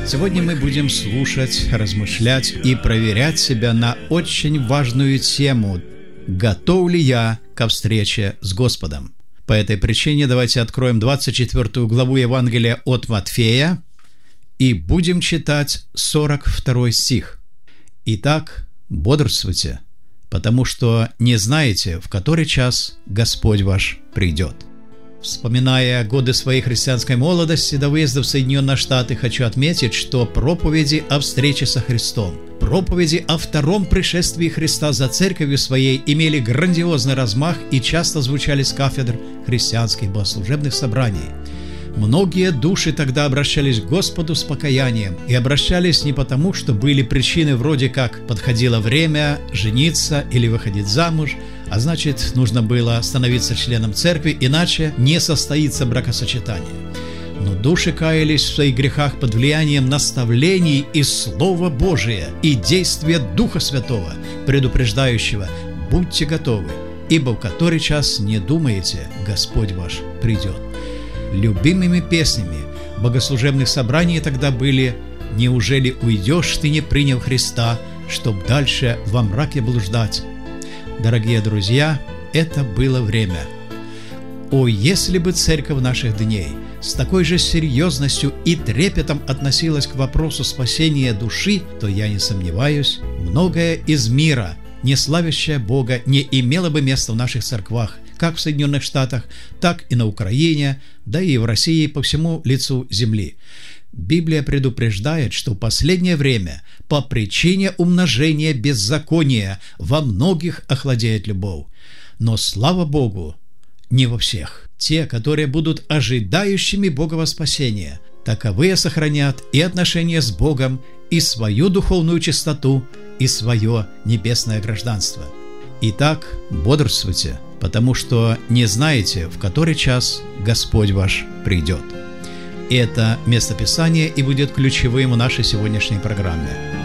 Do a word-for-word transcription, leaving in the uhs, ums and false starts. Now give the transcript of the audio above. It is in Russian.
Сегодня мы будем слушать, размышлять и проверять себя на очень важную тему: готов ли я ко встрече с Господом? По этой причине давайте откроем двадцать четвёртую главу Евангелия от Матфея и будем читать сорок второй стих. «Итак, бодрствуйте, потому что не знаете, в который час Господь ваш придет». Вспоминая годы своей христианской молодости до выезда в Соединенные Штаты, хочу отметить, что проповеди о встрече со Христом, проповеди о втором пришествии Христа за церковью своей имели грандиозный размах и часто звучали с кафедр христианских богослужебных собраний. Многие души тогда обращались к Господу с покаянием, и обращались не потому, что были причины вроде как подходило время жениться или выходить замуж, а значит, нужно было становиться членом церкви, иначе не состоится бракосочетание. Но души каялись в своих грехах под влиянием наставлений и Слова Божия, и действия Духа Святого, предупреждающего: «Будьте готовы, ибо в который час не думаете, Господь ваш придет». Любимыми песнями богослужебных собраний тогда были: «Неужели уйдешь ты, не приняв Христа, чтоб дальше во мраке блуждать?» Дорогие друзья, это было время. О, если бы церковь наших дней с такой же серьезностью и трепетом относилась к вопросу спасения души, то, я не сомневаюсь, многое из мира, не славящее Бога, не имело бы места в наших церквах, как в Соединенных Штатах, так и на Украине, да и в России, по всему лицу земли. Библия предупреждает, что в последнее время по причине умножения беззакония во многих охладеет любовь. Но, слава Богу, не во всех. Те, которые будут ожидающими Богова спасения, таковые сохранят и отношения с Богом, и свою духовную чистоту, и свое небесное гражданство. Итак, бодрствуйте, потому что не знаете, в который час Господь ваш придет. Это местописание и будет ключевым в нашей сегодняшней программе.